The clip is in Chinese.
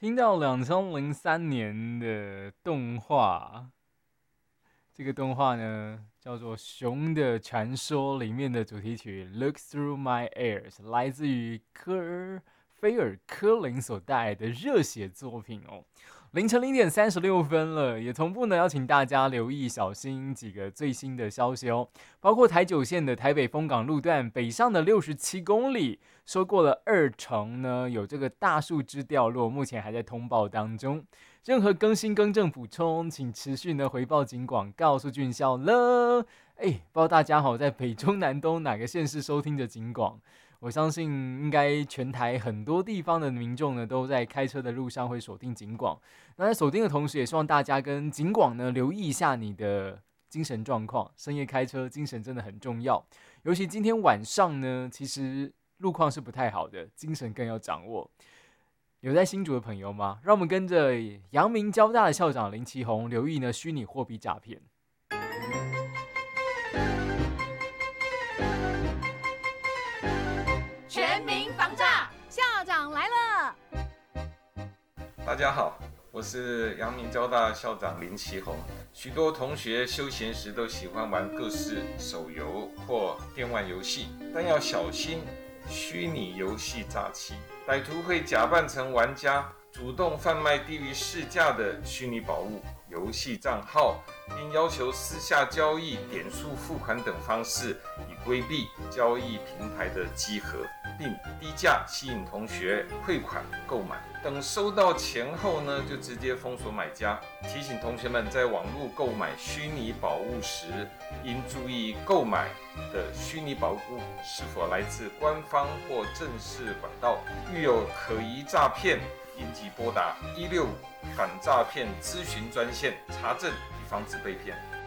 听到2003年的动画，这个动画呢叫做《熊的传说》里面的主题曲《Look Through My Ears》，来自于菲尔科林所带来的热血作品哦。凌晨0点36分了，也同步呢邀请大家留意小心几个最新的消息哦，包括台九线的台北丰港路段北上的67公里，说过了2成呢有这个大树枝掉落，目前还在通报当中。任何更新、更正、补充，请持续呢回报警广，告诉俊孝了。不知道大家好，在北中南东哪个县市收听的警广？我相信应该全台很多地方的民众呢，都在开车的路上会锁定警广。那在锁定的同时，也希望大家跟警广呢留意一下你的精神状况。深夜开车，精神真的很重要。尤其今天晚上呢，其实路况是不太好的，精神更要掌握。有在新竹的朋友吗？让我们跟着阳明交大的校长林奇宏留意呢虚拟货币诈骗。 全民防诈，校长来了。 大家好，我是阳明交大校长林奇宏。许多同学休闲时都喜欢玩各式手游或电玩游戏，但要小心虚拟游戏诈欺。歹徒会假扮成玩家，主动贩卖低于市价的虚拟宝物、游戏账号，并要求私下交易、点数付款等方式，以规避交易平台的稽核，并低价吸引同学汇款购买。等收到钱后呢，就直接封锁买家。提醒同学们在网络购买虚拟宝物时，应注意购买的虚拟宝物是否来自官方或正式管道。遇有可疑诈骗，应即拨打165反诈骗咨询专线查证，以防止被骗。